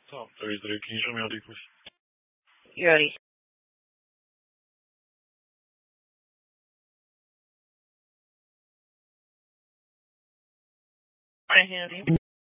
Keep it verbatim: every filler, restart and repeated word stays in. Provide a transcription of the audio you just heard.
Top thirty-three. Can you show me how deep, please? You ready? My handy.